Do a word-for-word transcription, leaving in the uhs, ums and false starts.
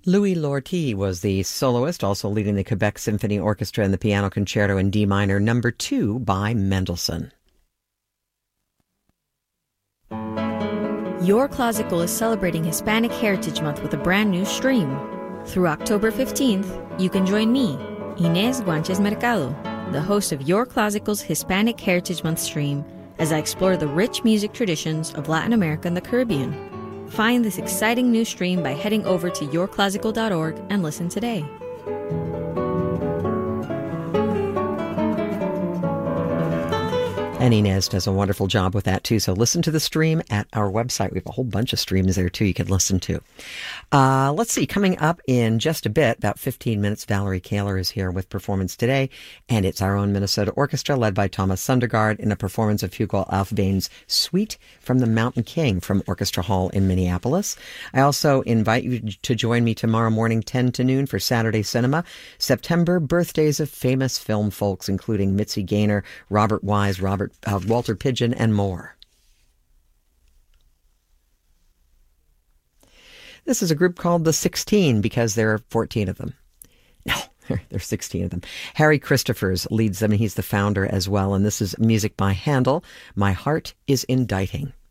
Louis Lortie was the soloist, also leading the Quebec Symphony Orchestra in the Piano Concerto in D minor, number two by Mendelssohn. Your Classical is celebrating Hispanic Heritage Month with a brand new stream. Through October fifteenth, you can join me, Inés Guanches Mercado, the host of Your Classical's Hispanic Heritage Month stream, as I explore the rich music traditions of Latin America and the Caribbean. Find this exciting new stream by heading over to your classical dot org and listen today. And Inez does a wonderful job with that, too. So listen to the stream at our website. We have a whole bunch of streams there, too, you can listen to. Uh, let's see, coming up in just a bit, about fifteen minutes, Valerie Kaler is here with Performance Today. And it's our own Minnesota Orchestra, led by Thomas Sundergaard, in a performance of Hugo Aufbane's Suite from the Mountain King from Orchestra Hall in Minneapolis. I also invite you to join me tomorrow morning, ten to noon, for Saturday Cinema. September birthdays of famous film folks, including Mitzi Gaynor, Robert Wise, Robert Uh, Walter Pidgeon, and more. This is a group called the sixteen because there are fourteen of them. No, there's sixteen of them. Harry Christophers leads them, and he's the founder as well. And this is music by Handel, My Heart is Indicting.